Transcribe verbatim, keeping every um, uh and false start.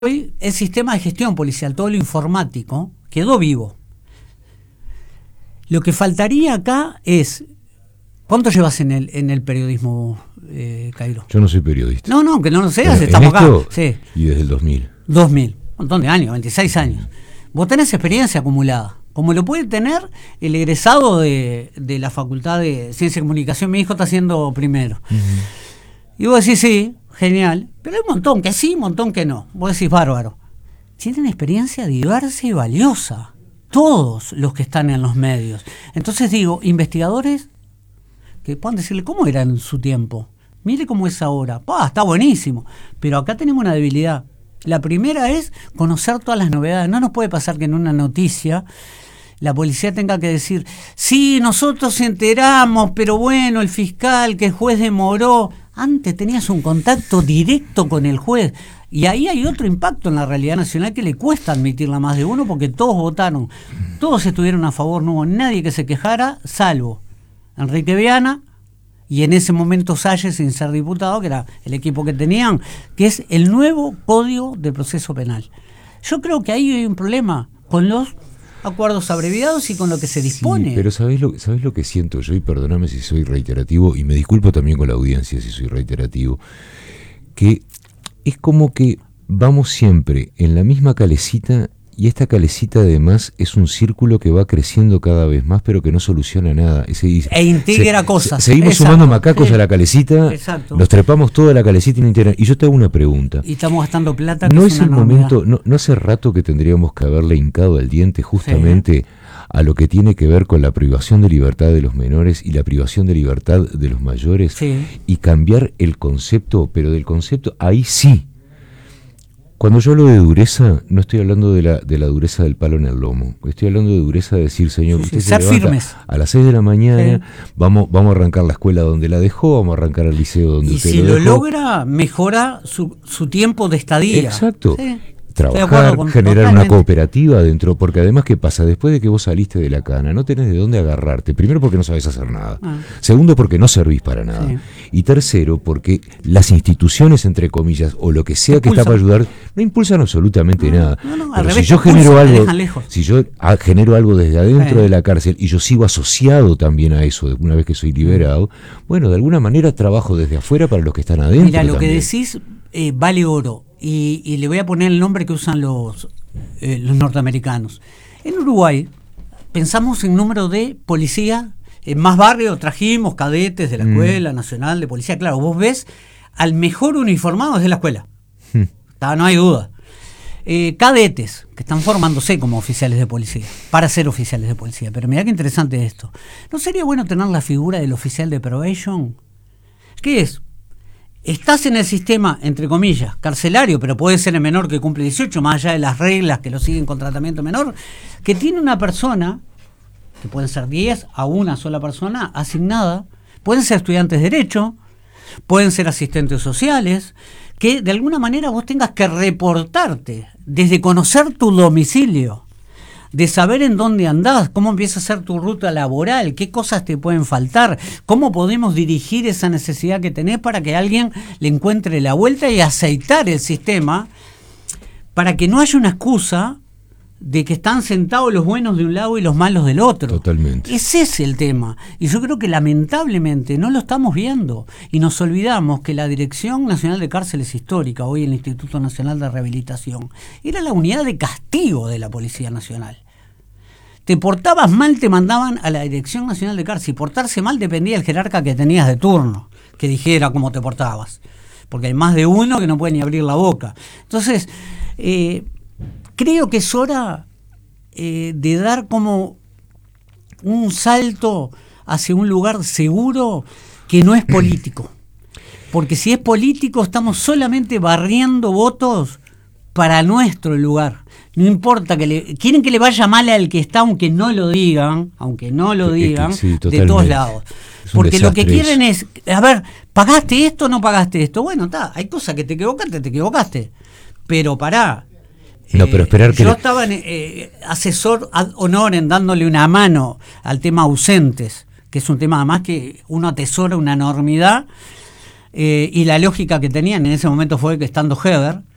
Hoy el sistema de gestión policial, todo lo informático, quedó vivo. Lo que faltaría acá es... ¿Cuánto llevas en el en el periodismo, eh, Cairo? Yo no soy periodista. No, no, que no lo seas, en, estamos en esto, acá. Sí. Y desde el dos mil. dos mil, un montón de años, veintiséis años. Vos tenés experiencia acumulada, como lo puede tener el egresado de, de la Facultad de Ciencia y Comunicación. Mi hijo está haciendo primero. Uh-huh. Y vos decís, sí, genial, pero hay un montón que sí, un montón que no. Vos decís, bárbaro. Tienen experiencia diversa y valiosa, todos los que están en los medios. Entonces digo, investigadores que puedan decirle cómo era en su tiempo. Mire cómo es ahora. ¡Pah! Está buenísimo. Pero acá tenemos una debilidad. La primera es conocer todas las novedades. No nos puede pasar que en una noticia la policía tenga que decir, sí, nosotros enteramos, pero bueno, el fiscal, que el juez demoró. Antes tenías un contacto directo con el juez. Y ahí hay otro impacto en la realidad nacional que le cuesta admitirla más de uno, porque todos votaron, todos estuvieron a favor, no hubo nadie que se quejara, salvo Enrique Viana y en ese momento Salles, sin ser diputado, que era el equipo que tenían, que es el nuevo Código de Proceso Penal. Yo creo que ahí hay un problema con los acuerdos abreviados y con lo que se dispone. Sí, pero ¿sabés lo, ¿sabés lo que siento yo? Y perdóname si soy reiterativo, y me disculpo también con la audiencia si soy reiterativo, que es como que vamos siempre en la misma calecita, y esta calecita además es un círculo que va creciendo cada vez más, pero que no soluciona nada. Ese, e integra se, cosas. Se, seguimos Exacto. sumando macacos sí. a la calecita, Exacto. nos trepamos toda la calecita y no integra. Y yo te hago una pregunta. Y estamos gastando plata. No es es el momento, no, no hace rato que tendríamos que haberle hincado el diente justamente sí. a lo que tiene que ver con la privación de libertad de los menores y la privación de libertad de los mayores sí. y cambiar el concepto, pero del concepto, ahí sí. Cuando yo hablo de dureza, no estoy hablando de la de la dureza del palo en el lomo. Estoy hablando de dureza de decir, señor, sí, usted sí, se ser firmes. A las seis de la mañana, sí. vamos vamos a arrancar la escuela donde la dejó, vamos a arrancar el liceo donde y usted si lo dejó. dejó. Y si lo logra, mejora su, su tiempo de estadía. Exacto. Sí. Trabajar, con, generar totalmente. una cooperativa dentro, porque además, ¿qué pasa? Después de que vos saliste de la cana, no tenés de dónde agarrarte. Primero, porque no sabés hacer nada. Ah. Segundo, porque no servís para nada. Sí. Y tercero, porque las instituciones, entre comillas, o lo que sea que está para ayudar, no impulsan absolutamente no, nada. No, no, Pero revés, si yo genero algo, lejos. si yo genero algo desde adentro sí. de la cárcel y yo sigo asociado también a eso, una vez que soy liberado, bueno, de alguna manera trabajo desde afuera para los que están adentro. Mira, lo también. que decís eh, vale oro. Y, y le voy a poner el nombre que usan los, eh, los norteamericanos. En Uruguay pensamos en número de policía, en más barrios trajimos cadetes de la Escuela mm. Nacional de Policía. Claro, vos ves al mejor uniformado desde la escuela. Mm. Está, no hay duda. Eh, cadetes que están formándose como oficiales de policía, para ser oficiales de policía. Pero mirá qué interesante esto. ¿No sería bueno tener la figura del oficial de probation? ¿Qué es? Estás en el sistema, entre comillas, carcelario, pero puede ser el menor que cumple dieciocho, más allá de las reglas que lo siguen con tratamiento menor, que tiene una persona, que pueden ser diez a una sola persona asignada, pueden ser estudiantes de Derecho, pueden ser asistentes sociales, que de alguna manera vos tengas que reportarte, desde conocer tu domicilio, de saber en dónde andás, cómo empieza a ser tu ruta laboral, qué cosas te pueden faltar, cómo podemos dirigir esa necesidad que tenés para que alguien le encuentre la vuelta y aceitar el sistema para que no haya una excusa de que están sentados los buenos de un lado y los malos del otro. Totalmente. Ese es el tema. Y yo creo que lamentablemente no lo estamos viendo. Y nos olvidamos que la Dirección Nacional de Cárceles Históricas, hoy el Instituto Nacional de Rehabilitación, era la unidad de castigo de la Policía Nacional. Te portabas mal, te mandaban a la Dirección Nacional de Cárceles. Y portarse mal dependía del jerarca que tenías de turno, que dijera cómo te portabas. Porque hay más de uno que no puede ni abrir la boca. Entonces, eh, creo que es hora eh, de dar como un salto hacia un lugar seguro que no es político. Porque si es político estamos solamente barriendo votos para nuestro lugar. No importa que le... Quieren que le vaya mal al que está, aunque no lo digan, aunque no lo digan, sí, de todos lados. Porque lo que quieren eso. es, a ver, ¿pagaste esto o no pagaste esto? Bueno, está, hay cosas que te equivocaste, te equivocaste. Pero pará. No, pero esperar eh, que yo le... estaba en, eh, asesor ad honorem dándole una mano al tema ausentes, que es un tema además que uno atesora una enormidad, eh, y la lógica que tenían en ese momento fue que estando Heber,